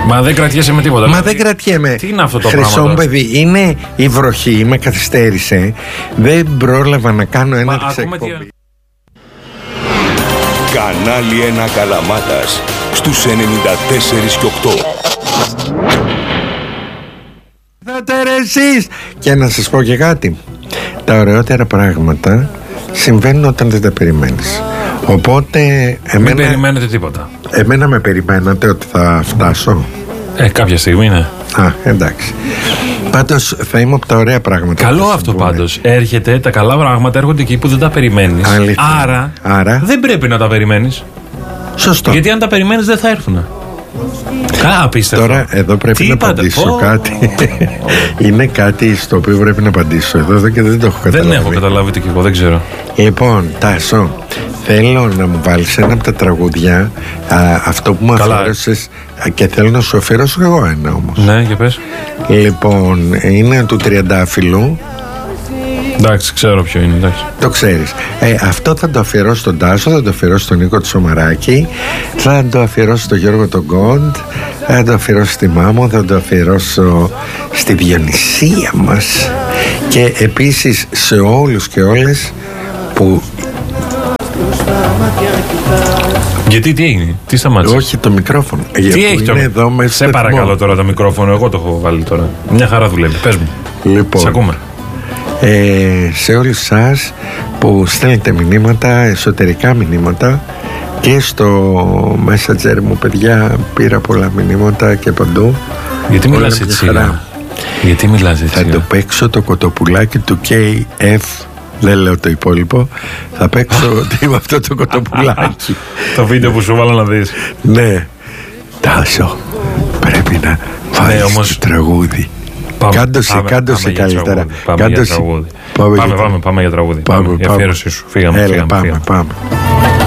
Μα δεν κρατιέσαι με τίποτα. Μα δεν κρατιέμαι. Τι είναι αυτό το Χρυσό πράγμα? παιδί, είναι η βροχή, με καθυστέρησε. Δεν πρόλαβα να κάνω ένα της εκπομπής. Κανάλι 1 Καλαμάτας στους 94 και 8. Θα εσείς. Και να σας πω και κάτι. Τα ωραιότερα πράγματα συμβαίνουν όταν δεν τα περιμένεις. Οπότε Μην περιμένετε τίποτα. Εμένα με περιμένατε ότι θα φτάσω. Κάποια στιγμή είναι. Εντάξει. Πάντως θα είμαι από τα ωραία πράγματα. Καλό αυτό πάντως. Έρχεται, τα καλά πράγματα έρχονται εκεί που δεν τα περιμένεις. Άρα δεν πρέπει να τα περιμένεις. Σωστό. Γιατί αν τα περιμένεις δεν θα έρθουν. Απίστευτο. Τώρα εδώ πρέπει να απαντήσω κάτι. Είναι κάτι στο οποίο πρέπει να απαντήσω εδώ και δεν το έχω καταλάβει. Δεν έχω καταλάβει και εγώ, δεν ξέρω. Λοιπόν, Τάσο, θέλω να μου βάλεις ένα από τα τραγούδια, αυτό που μου αφιέρωσες, και θέλω να σου αφιερώσω εγώ ένα όμως. Ναι, για πες. Λοιπόν, είναι του Τριαντάφυλλου. Εντάξει, ξέρω ποιο είναι, εντάξει. Το ξέρεις. Αυτό θα το αφιερώσω στον Τάσο, θα το αφιερώσω στον Νίκο του Σωμαράκη, θα το αφιερώσω στον Γιώργο τον Γκόντ, θα το αφιερώσω στη Μάμο, θα το αφιερώσω στη Διονυσία μας και επίσης σε όλους και όλες που... Γιατί τι έγινε, τι σταμάτησε? Όχι, το μικρόφωνο. Τι έχει το μικρόφωνο? Σε παρακαλώ τώρα το μικρόφωνο, εγώ το έχω βάλει τώρα. Μια χαρά δουλεύει, πες μου. Λοιπόν, σ' ακούμε. Σε όλους σας που στέλνετε μηνύματα, εσωτερικά μηνύματα, και στο Messenger μου, παιδιά, πήρα πολλά μηνύματα και παντού. Γιατί μιλάς έτσι? Γιατί μιλάς έτσι? Θα το παίξω το κοτοπουλάκι του KF. Δεν λέω το υπόλοιπο. Θα παίξω με αυτό το κοτοπουλάκι. Το βίντεο που σου βάλα να δεις. Ναι. Τάσο, πρέπει να βάλεις το τραγούδι. Κάντωσε καλύτερα. Πάμε για τραγούδι. Πάμε για αφιέρωσή σου. Φύγαμε.